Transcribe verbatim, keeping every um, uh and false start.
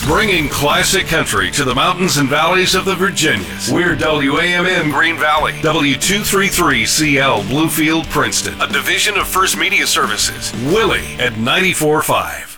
Bringing classic country to the mountains and valleys of the Virginias. We're W A M M Green Valley, W two thirty-three C L Bluefield, Princeton, a division of First Media Services. Willie at ninety-four point five.